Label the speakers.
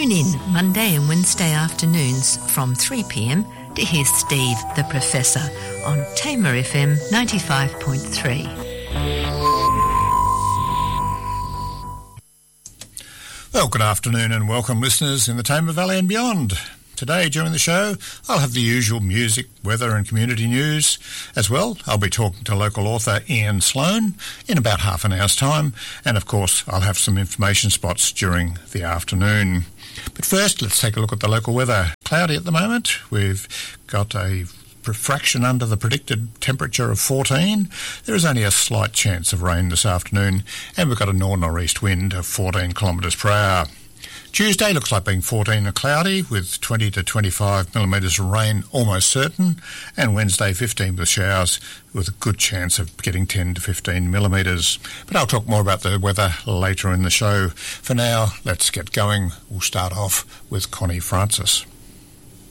Speaker 1: Tune in Monday and Wednesday afternoons from 3 p.m. to hear Steve the Professor on Tamer FM 95.3.
Speaker 2: Well, good afternoon and welcome listeners in the Tamer Valley and beyond. Today during the show, I'll have the usual music, weather and community news. As well, I'll be talking to local author Ian Sloan in about half an hour's time. And of course, I'll have some information spots during the afternoon. But first, let's take a look at the local weather. Cloudy at the moment. We've got a fraction under the predicted temperature of 14. There is only a slight chance of rain this afternoon, and we've got a north-nor'east wind of 14 kilometres per hour. Tuesday looks like being 14 and cloudy with 20 to 25 millimetres of rain almost certain, and Wednesday 15 with showers with a good chance of getting 10 to 15 millimetres. But I'll talk more about the weather later in the show. For now, let's get going. We'll start off with Connie Francis.